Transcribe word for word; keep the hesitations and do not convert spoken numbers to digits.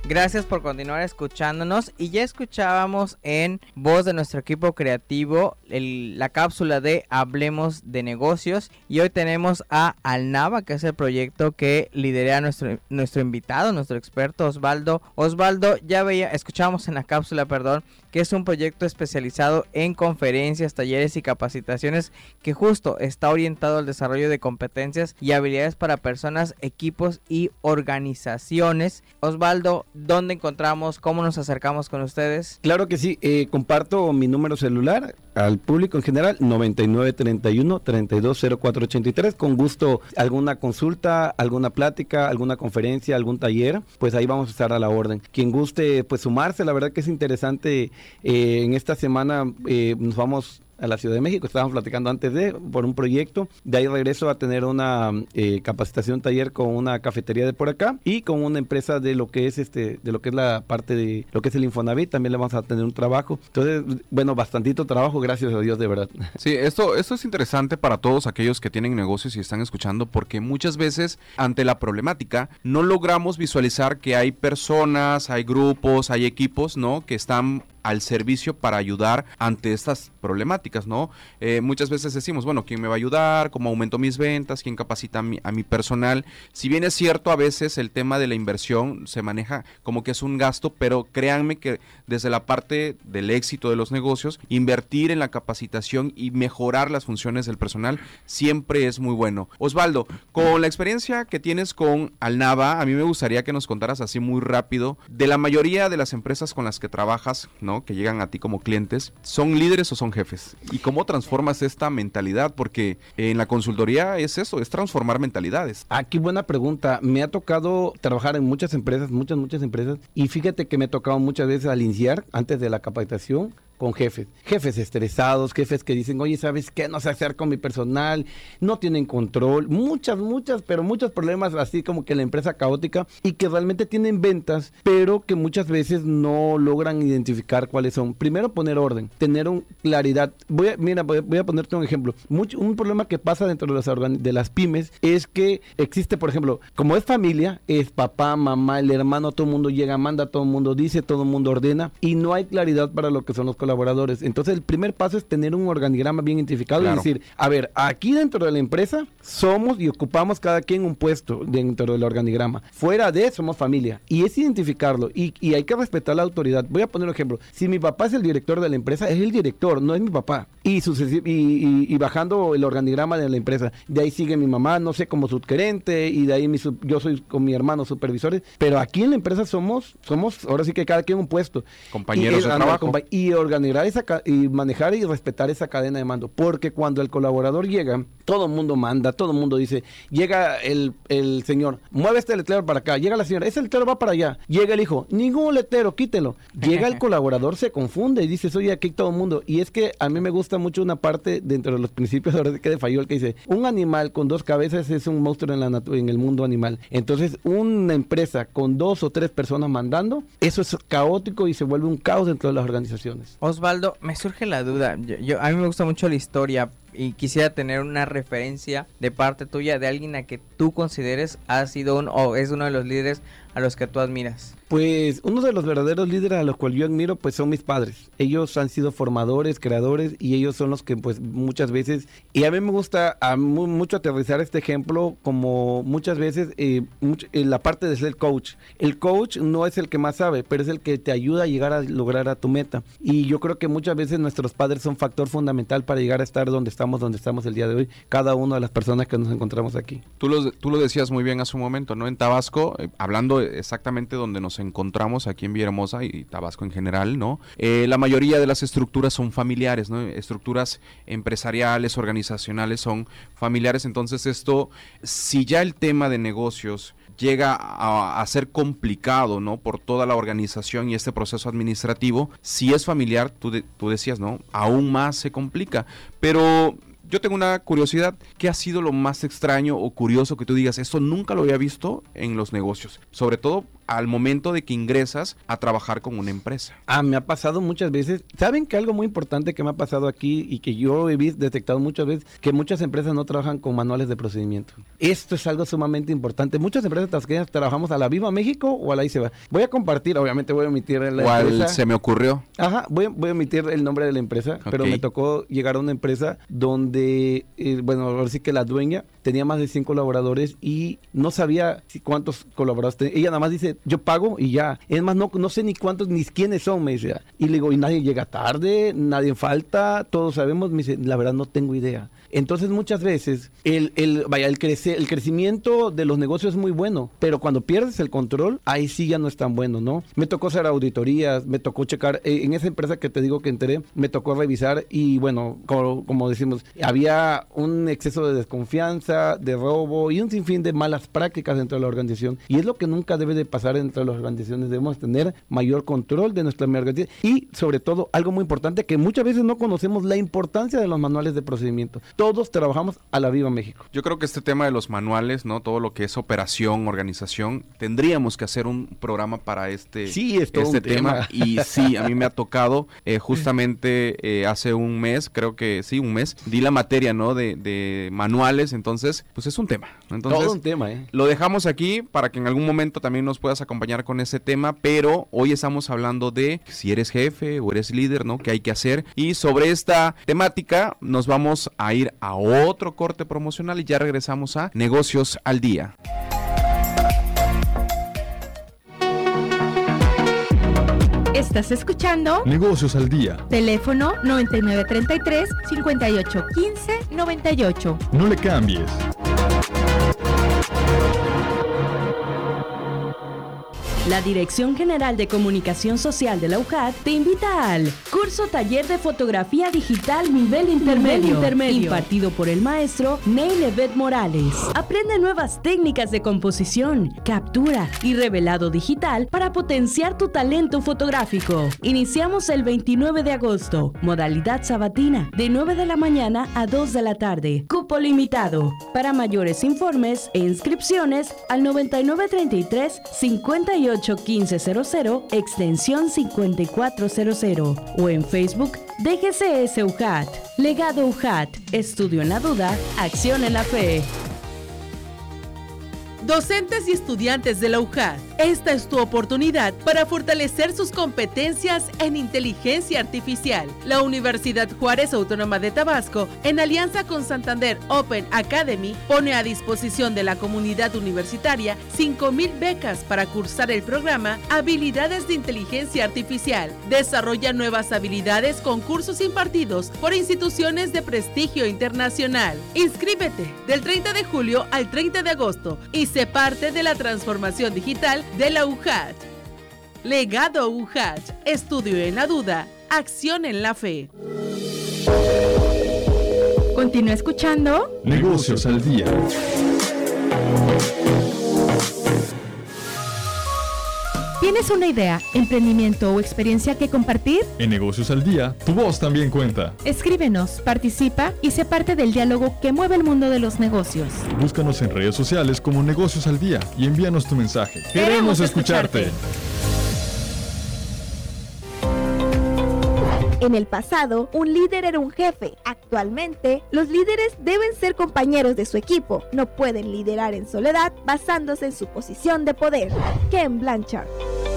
Gracias por continuar escuchándonos y ya escuchábamos en voz de nuestro equipo creativo el, la cápsula de Hablemos de Negocios y hoy tenemos a Alnava, que es el proyecto que lidera nuestro, nuestro invitado, nuestro experto Osvaldo. Osvaldo, ya veía, escuchábamos en la cápsula, perdón, que es un proyecto especializado en conferencias, talleres y capacitaciones que justo está orientado al desarrollo de competencias y habilidades para personas, equipos y organizaciones. Osvaldo, ¿dónde encontramos? ¿Cómo nos acercamos con ustedes? Claro que sí, eh, comparto mi número celular al público en general, noventa y nueve treinta y uno treinta y dos cero cuatro ochenta y tres. Con gusto, alguna consulta, alguna plática, alguna conferencia, algún taller, pues ahí vamos a estar a la orden. Quien guste, pues sumarse, la verdad que es interesante. Eh, en esta semana eh, nos vamos a la Ciudad de México, estábamos platicando antes de, por un proyecto, de ahí regreso a tener una eh, capacitación taller con una cafetería de por acá y con una empresa de lo que es este, de lo que es la parte de lo que es el Infonavit, también le vamos a tener un trabajo, entonces, bueno, bastantito trabajo, gracias a Dios, de verdad. Sí, esto, esto es interesante para todos aquellos que tienen negocios y están escuchando, porque muchas veces, ante la problemática, no logramos visualizar que hay personas, hay grupos, hay equipos, ¿no?, que están al servicio para ayudar ante estas problemáticas, ¿no? Eh, muchas veces decimos, bueno, ¿quién me va a ayudar? ¿Cómo aumento mis ventas? ¿Quién capacita a mi, a mi personal? Si bien es cierto, a veces el tema de la inversión se maneja como que es un gasto, pero créanme que desde la parte del éxito de los negocios, invertir en la capacitación y mejorar las funciones del personal siempre es muy bueno. Osvaldo, con la experiencia que tienes con Alnava, a mí me gustaría que nos contaras así muy rápido, de la mayoría de las empresas con las que trabajas, ¿no?, que llegan a ti como clientes, ¿son líderes o son jefes? ¿Y cómo transformas esta mentalidad? Porque en la consultoría es eso, es transformar mentalidades. Aquí buena pregunta. Me ha tocado trabajar en muchas empresas, muchas, muchas empresas, y fíjate que me ha tocado muchas veces al iniciar, antes de la capacitación, con jefes, jefes estresados, jefes que dicen, oye, ¿sabes qué? No sé hacer con mi personal, no tienen control, muchas, muchas, pero muchos problemas así como que la empresa caótica y que realmente tienen ventas, pero que muchas veces no logran identificar cuáles son. Primero poner orden, tener un claridad. Voy a, mira, voy a, voy a ponerte un ejemplo. Mucho, un problema que pasa dentro de las, organ- de las pymes es que existe, por ejemplo, como es familia, es papá, mamá, el hermano, todo el mundo llega, manda, todo el mundo dice, todo el mundo ordena y no hay claridad para lo que son los colaboradores. Entonces el primer paso es tener un organigrama bien identificado, claro, y decir, a ver, aquí dentro de la empresa somos y ocupamos cada quien un puesto dentro del organigrama, fuera de somos familia, y es identificarlo, y, y hay que respetar la autoridad. Voy a poner un ejemplo, si mi papá es el director de la empresa, es el director, no es mi papá, y, sucesi- y, y, y bajando el organigrama de la empresa, de ahí sigue mi mamá, no sé, como subgerente, y de ahí mi sub- yo soy con mi hermano supervisores, pero aquí en la empresa somos, somos ahora sí que cada quien un puesto. Compañeros y, de trabajo. Compa- y organizar esa ca- y manejar y respetar esa cadena de mando, porque cuando el colaborador llega, todo el mundo manda, todo el mundo dice, llega el, el señor, mueve este letrero para acá, llega la señora, ese letrero va para allá, llega el hijo, ningún letrero, quítelo, llega el colaborador, se confunde y dice, oye, aquí todo el mundo, y es que a mí me gusta mucho una parte dentro de los principios, ahora sí que de Fayol, que dice, un animal con dos cabezas es un monstruo en la natu- en el mundo animal. Entonces una empresa con dos o tres personas mandando, eso es caótico y se vuelve un caos dentro de las organizaciones. Osvaldo, me surge la duda, yo, yo, a mí me gusta mucho la historia y quisiera tener una referencia de parte tuya de alguien a que tú consideres ha sido un, o es uno de los líderes a los que tú admiras. Pues uno de los verdaderos líderes a los cuales yo admiro pues son mis padres. Ellos han sido formadores, creadores y ellos son los que pues muchas veces, y a mí me gusta a mu- mucho aterrizar este ejemplo como muchas veces eh, mucho, en la parte de ser coach. El coach no es el que más sabe, pero es el que te ayuda a llegar a lograr a tu meta. Y yo creo que muchas veces nuestros padres son factor fundamental para llegar a estar donde estamos, donde estamos el día de hoy, cada una de las personas que nos encontramos aquí. Tú lo, tú lo decías muy bien hace un momento, ¿no? En Tabasco, eh, hablando exactamente donde nos encontramos aquí en Villahermosa y Tabasco en general, ¿no? Eh, la mayoría de las estructuras son familiares, ¿no? Estructuras empresariales, organizacionales son familiares, entonces esto, si ya el tema de negocios llega a, a ser complicado, ¿no? Por toda la organización y este proceso administrativo, si es familiar, tú, de, tú decías, ¿no? Aún más se complica, pero yo tengo una curiosidad, ¿qué ha sido lo más extraño o curioso que tú digas, eso nunca lo había visto en los negocios? Sobre todo al momento de que ingresas a trabajar con una empresa? Ah, me ha pasado muchas veces. ¿Saben que algo muy importante que me ha pasado aquí y que yo he visto, detectado muchas veces? Que muchas empresas no trabajan con manuales de procedimiento. Esto es algo sumamente importante. Muchas empresas tasqueñas trabajamos a la Viva México o a la I C E B A. Voy a compartir, obviamente voy a omitir la ¿Cuál empresa. se me ocurrió? Ajá, voy, a- voy a omitir el nombre de la empresa, Ok. pero me tocó llegar a una empresa donde, eh, bueno, ahora sí que la dueña tenía más de cien colaboradores y no sabía si cuántos colaboradores tenía. Ella nada más dice, yo pago y ya. Es más, no, no sé ni cuántos, ni quiénes son, me dice. Y le digo, y nadie llega tarde, nadie falta, todos sabemos. Me dice, la verdad no tengo idea. Entonces muchas veces el, el, vaya, el, crece, el crecimiento de los negocios es muy bueno, pero cuando pierdes el control, ahí sí ya no es tan bueno, ¿no? Me tocó hacer auditorías, me tocó checar, eh, en esa empresa que te digo que entré, me tocó revisar y bueno, como, como decimos, había un exceso de desconfianza, de robo y un sinfín de malas prácticas dentro de la organización. Y es lo que nunca debe de pasar dentro de las organizaciones. Debemos tener mayor control de nuestra organización y sobre todo, algo muy importante, que muchas veces no conocemos la importancia de los manuales de procedimiento. Todos trabajamos a la Viva México. Yo creo que este tema de los manuales, ¿no? Todo lo que es operación, organización, tendríamos que hacer un programa para este, Sí, es todo este un tema. tema. Y sí, a mí me ha tocado eh, justamente eh, hace un mes, creo que sí, un mes, di la materia, ¿no? De, de manuales, entonces, pues es un tema. Entonces, Todo un tema, ¿eh? lo dejamos aquí para que en algún momento también nos puedas acompañar con ese tema, pero hoy estamos hablando de si eres jefe o eres líder, ¿no? ¿Qué hay que hacer? Y sobre esta temática nos vamos a ir a otro corte promocional y ya regresamos a Negocios al Día. Estás escuchando Negocios al Día. teléfono noventa y nueve treinta y tres, cincuenta y ocho quince, noventa y ocho. No le cambies. La Dirección General de Comunicación Social de la U J A T te invita al curso Taller de Fotografía Digital Nivel Intermedio, Intermedio. impartido por el maestro Neil Evet Morales. Aprende nuevas técnicas de composición, captura y revelado digital para potenciar tu talento fotográfico. Iniciamos el veintinueve de agosto, modalidad sabatina, de nueve de la mañana a dos de la tarde. Cupo limitado. Para mayores informes e inscripciones al noventa y nueve treinta y tres, cincuenta y ocho quince cero cero, extensión cincuenta y cuatro cero cero o en Facebook D G C S U J A T. Legado U J A T. Estudio en la duda, acción en la fe. Docentes y estudiantes de la U J A T, esta es tu oportunidad para fortalecer sus competencias en inteligencia artificial. La Universidad Juárez Autónoma de Tabasco, en alianza con Santander Open Academy, pone a disposición de la comunidad universitaria cinco mil becas para cursar el programa Habilidades de Inteligencia Artificial. Desarrolla nuevas habilidades con cursos impartidos por instituciones de prestigio internacional. Inscríbete del treinta de julio al treinta de agosto y sé parte de la transformación digital de la U J A T. Legado U J A T. Estudio en la duda, acción en la fe. Continúa escuchando Negocios al Día. ¿Tienes una idea, emprendimiento o experiencia que compartir? En Negocios al Día, tu voz también cuenta. Escríbenos, participa y sé parte del diálogo que mueve el mundo de los negocios. Búscanos en redes sociales como Negocios al Día y envíanos tu mensaje. Queremos Queremos escucharte. En el pasado, un líder era un jefe. Actualmente, los líderes deben ser compañeros de su equipo. No pueden liderar en soledad basándose en su posición de poder. Ken Blanchard.